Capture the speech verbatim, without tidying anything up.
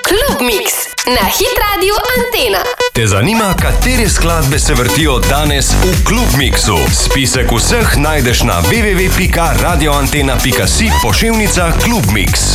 Klub Mix na Hit Radio Antena. Te zanima, katere skladbe se vrtijo danes v Klub Mixu? Spisek vseh najdeš na w w w pika radio antena pika si pošiljnica Klub Mix.